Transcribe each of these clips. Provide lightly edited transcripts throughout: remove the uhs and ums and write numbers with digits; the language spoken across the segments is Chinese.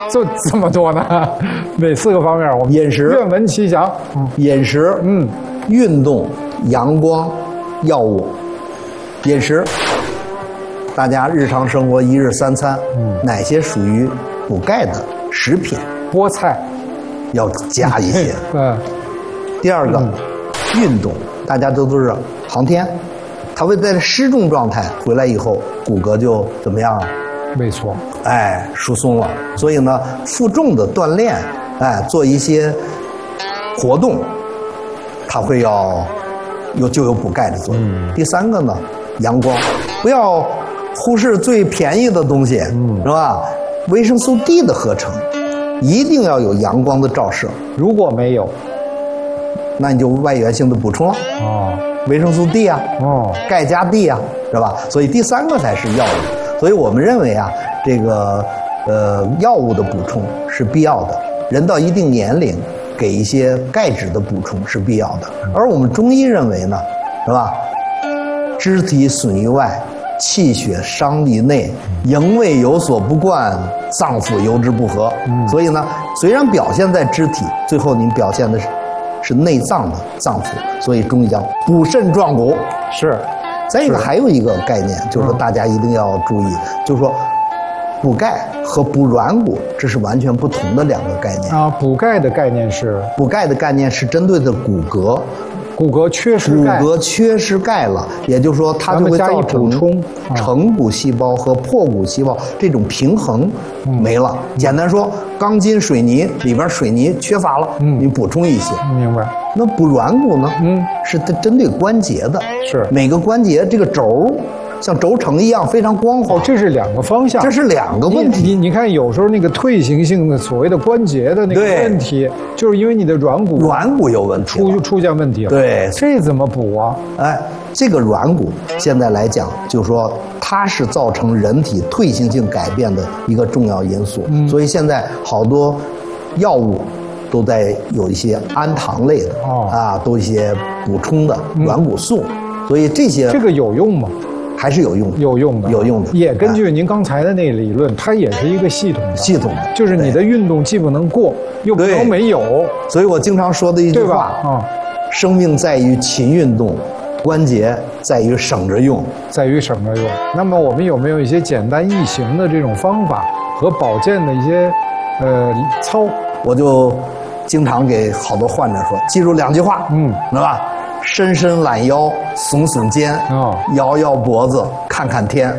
就这么多呢？哪4个方面？我们饮食愿闻其详。 饮食，运动、阳光、药物。饮食，大家日常生活1日3餐，哪些属于补钙的食品？ 菠菜要加一些。第二个，运动，大家都是航天，他会在失重状态回来以后，骨骼就怎么样？ 没错， 疏松了。所以呢，负重的锻炼，做一些活动，它会就有补钙的作用。第3个呢，阳光，不要忽视最便宜的东西，是吧？维生素 D 的合成，一定要有阳光的照射。 如果没有， 那你就外源性的补充了。维生素 D 啊，钙加 D 啊，是吧？所以第3个才是药物。所以我们认为啊，这个药物的补充是必要的，人到一定年龄给一些钙质的补充是必要的。而我们中医认为呢，是吧？肢体损于外，气血伤于内，营卫有所不贯，脏腑由之不和。所以呢，虽然表现在肢体，最后你表现的是内脏的脏腑。所以中医讲补肾壮骨。 是。 再一个还有一个概念，就是说大家一定要注意，就是说补钙和补软骨这是完全不同的2个概念啊。补钙的概念是针对的骨骼。 骨骼缺失钙了，也就是说它就会造成成骨细胞和破骨细胞这种平衡没了。简单说，钢筋水泥里边水泥缺乏了，你补充一些。 明白。 那补软骨呢？是针对关节的， 是每个关节这个轴像轴承一样非常光滑。 这是2个方向， 这是2个问题。 你看，有时候那个退行性的所谓的关节的那个问题，就是因为你的软骨有问题， 出现问题了。 对， 这怎么补啊？ 这个软骨现在来讲，就是说它是造成人体退行性改变的一个重要因素。所以现在好多药物都在有一些氨糖类的都一些补充的软骨素。所以这个有用吗？ 还是有用的， 有用的。也根据您刚才的那个理论，它也是一个系统的，就是你的运动既不能过，又不能没有。 所以我经常说的一句话，生命在于勤运动，关节在于省着用。 那么我们有没有一些简单易行的这种方法和保健的一些操？ 我就经常给好多患者说，记住2句话，是吧？伸伸懒腰，耸耸肩，摇摇脖子，看看天。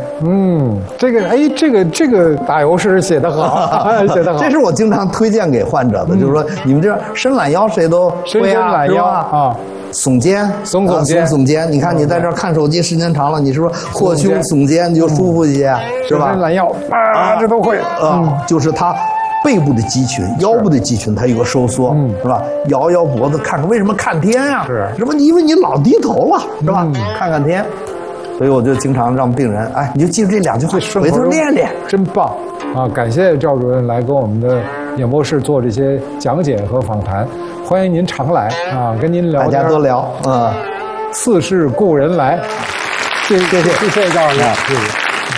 这个打油诗写得好，写得好。这是我经常推荐给患者的，就是说你们这伸懒腰谁都会啊， 懒腰啊， 耸肩，耸肩。你看你在这儿看手机时间长了，你是不是扩胸耸肩你就舒服一些，是吧？ 伸懒腰这都会就是它。背部的肌群、腰部的肌群，它有个收缩，是吧？摇摇脖子，看看为什么看天呀？是吧？因为你老低头了，是吧？看看天，所以我就经常让病人，你就记住这2句话，回头练练， 真棒啊！感谢赵主任来跟我们的演播室做这些讲解和访谈，欢迎您常来啊，跟您聊天， 大家多聊， 似是故人来，谢谢赵主任，谢谢。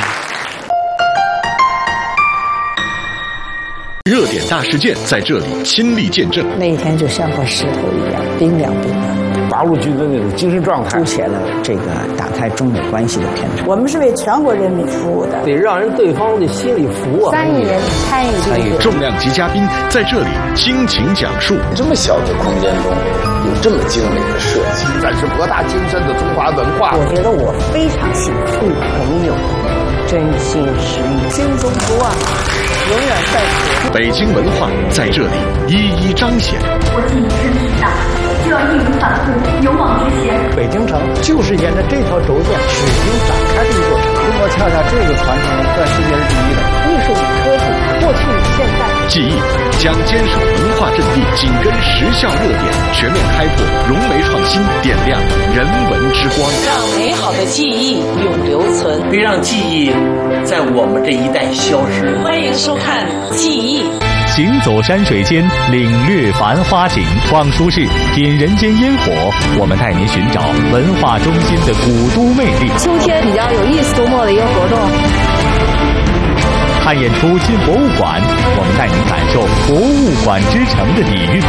热点大事件在这里亲历见证， 那一天就像块石头一样冰凉冰凉。 八路军的那种精神状态， 凸显了这个打开中美关系的篇章。 我们是为全国人民服务的， 得让人对方的心里服啊。 3亿人参与重量级嘉宾在这里倾情讲述。 这么小的空间中有这么精美的设计， 展示博大精深的中华文化。 我觉得我非常幸福， 朋友真心实意， 心中不忘，永远在此。 北京文化在这里一一彰显。 我既已身体大，就要义无反顾，勇往直前。 北京城就是沿着这条轴线始终展开的一座城。中国恰恰这个传承在世界是第一的。 艺术与科技，过去与现在。 记忆将坚守文化阵地，紧跟时效热点，全面开拓融媒创新，点亮人文之光， 让美好的记忆永留存， 别让记忆在我们这一代消失。 欢迎收看《记忆》。 行走山水间，领略繁花景，望舒适，品人间烟火。我们带您寻找文化中心的古都魅力。 秋天比较有意思，周末的一个活动。 看演出进博物馆，我们带您感受博物馆之城的底蕴。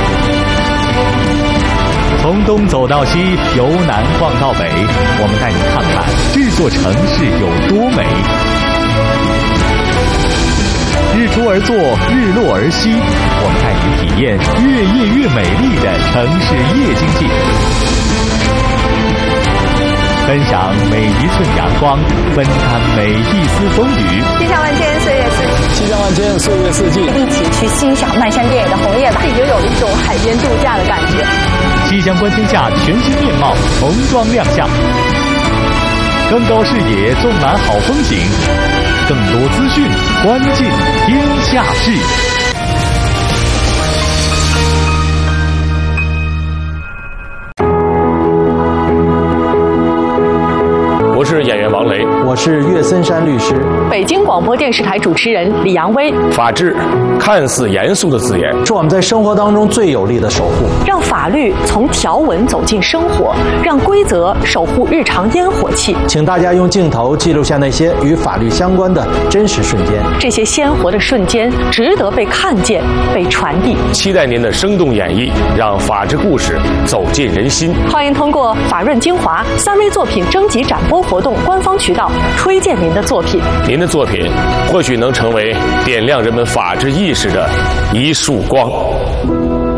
从东走到西，由南逛到北，我们带您看看这座城市有多美。日出而作，日落而息，我们带您体验越夜越美丽的城市夜经济。分享每一寸阳光，分担每一丝风雨。 气象万千，岁月四季。 气象万千，岁月四季。 一起去欣赏漫山遍野的红叶吧，也有一种海边度假的感觉。 气象观天下全新面貌重装亮相，更高视野，纵览好风景，更多资讯，关进天下事。 我是演员王雷， 我是岳森山律师， 北京广播电视台主持人李阳威。 法治看似严肃的字眼， 是我们在生活当中最有力的守护。 让法律从条文走进生活，让规则守护日常烟火气。 请大家用镜头记录下那些与法律相关的真实瞬间。 这些鲜活的瞬间值得被看见、被传递。 期待您的生动演绎，让法治故事走进人心。 欢迎通过法润精华3V 作品征集展播活动官方渠道推荐您的作品。 您的作品或许能成为点亮人们法治意识的一束光。